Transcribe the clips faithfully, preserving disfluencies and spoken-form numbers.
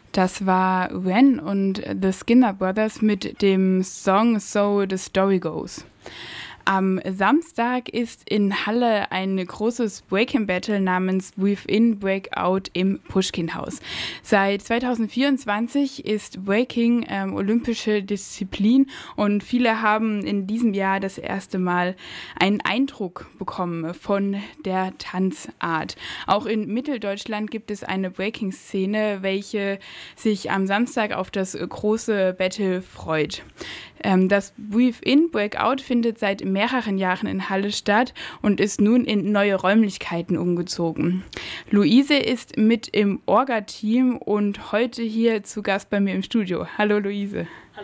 Das war When und The Skinner Brothers mit dem Song So the Story Goes. Am Samstag ist in Halle ein großes Breaking-Battle namens Within Breakout im Puschkin-Haus. Seit zweitausendvierundzwanzig ist Breaking ähm, olympische Disziplin und viele haben in diesem Jahr das erste Mal einen Eindruck bekommen von der Tanzart. Auch in Mitteldeutschland gibt es eine Breaking-Szene, welche sich am Samstag auf das große Battle freut. Das Within Breakout findet seit mehreren Jahren in Halle statt und ist nun in neue Räumlichkeiten umgezogen. Luise ist mit im Orga-Team und heute hier zu Gast bei mir im Studio. Hallo Luise. Hallo.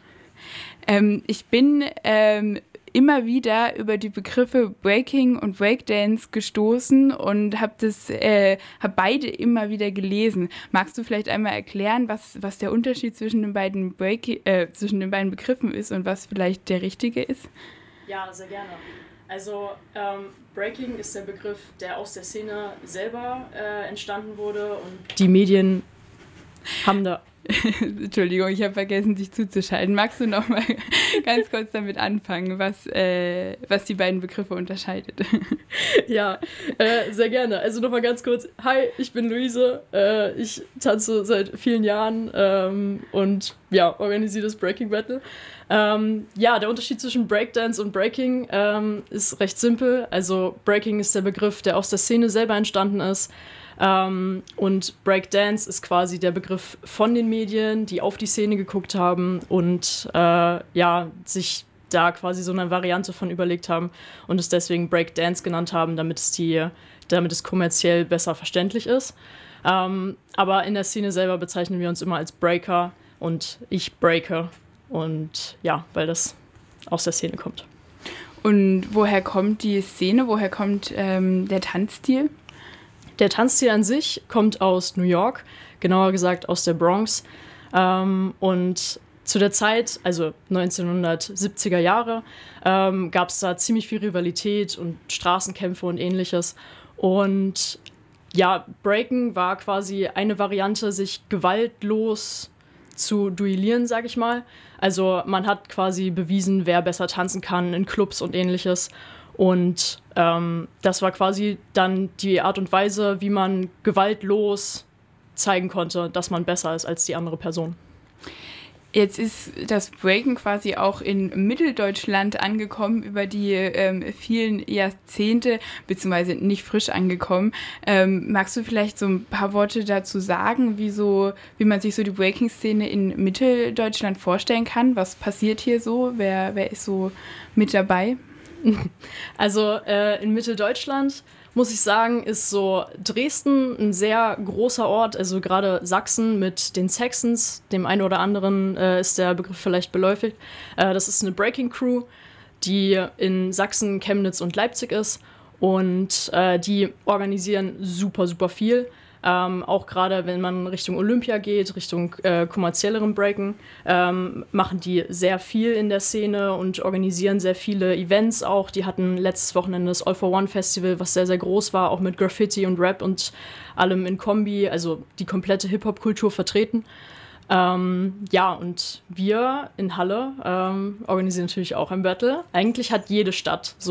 Ähm, ich bin ähm, immer wieder über die Begriffe Breaking und Breakdance gestoßen und habe das, äh, hab beide immer wieder gelesen. Magst du vielleicht einmal erklären, was, was der Unterschied zwischen den beiden Break, äh, zwischen den beiden Begriffen ist und was vielleicht der richtige ist? Ja, sehr gerne. Also ähm, Breaking ist der Begriff, der aus der Szene selber äh, entstanden wurde und die Medien haben da... Entschuldigung, ich habe vergessen, dich zuzuschalten. Magst du noch mal ganz kurz damit anfangen, was, äh, was die beiden Begriffe unterscheidet? Ja, äh, sehr gerne. Also nochmal ganz kurz. Hi, ich bin Luise. Äh, ich tanze seit vielen Jahren ähm, und ja, organisiere das Breaking Battle. Ähm, ja, der Unterschied zwischen Breakdance und Breaking ähm, ist recht simpel. Also Breaking ist der Begriff, der aus der Szene selber entstanden ist. Um, und Breakdance ist quasi der Begriff von den Medien, die auf die Szene geguckt haben und äh, ja, sich da quasi so eine Variante von überlegt haben und es deswegen Breakdance genannt haben, damit es, die, damit es kommerziell besser verständlich ist. Um, aber in der Szene selber bezeichnen wir uns immer als Breaker und ich breake und ja, weil das aus der Szene kommt. Und woher kommt die Szene, woher kommt ähm, der Tanzstil? Der Tanzstil an sich kommt aus New York, genauer gesagt aus der Bronx. Ähm, und zu der Zeit, also neunzehnhundertsiebziger Jahre, ähm, gab es da ziemlich viel Rivalität und Straßenkämpfe und ähnliches. Und ja, Breaken war quasi eine Variante, sich gewaltlos zu duellieren, sag ich mal. Also man hat quasi bewiesen, wer besser tanzen kann in Clubs und ähnliches. Und ähm, das war quasi dann die Art und Weise, wie man gewaltlos zeigen konnte, dass man besser ist als die andere Person. Jetzt ist das Breaken quasi auch in Mitteldeutschland angekommen über die ähm, vielen Jahrzehnte, beziehungsweise nicht frisch angekommen. Ähm, magst du vielleicht so ein paar Worte dazu sagen, wie, so, wie man sich so die Breaking-Szene in Mitteldeutschland vorstellen kann? Was passiert hier so? Wer, wer ist so mit dabei? Also äh, in Mitteldeutschland, muss ich sagen, ist so Dresden ein sehr großer Ort, also gerade Sachsen mit den Saxons, dem einen oder anderen äh, ist der Begriff vielleicht beläufig. Äh, das ist eine Breaking Crew, die in Sachsen, Chemnitz und Leipzig ist und äh, die organisieren super, super viel. Ähm, auch gerade wenn man Richtung Olympia geht, Richtung äh, kommerziellerem Breaken, ähm, machen die sehr viel in der Szene und organisieren sehr viele Events auch. Die hatten letztes Wochenende das All for One Festival, was sehr, sehr groß war, auch mit Graffiti und Rap und allem in Kombi, also die komplette Hip-Hop-Kultur vertreten. Ähm, ja, und wir in Halle ähm, organisieren natürlich auch ein Battle. Eigentlich hat jede Stadt so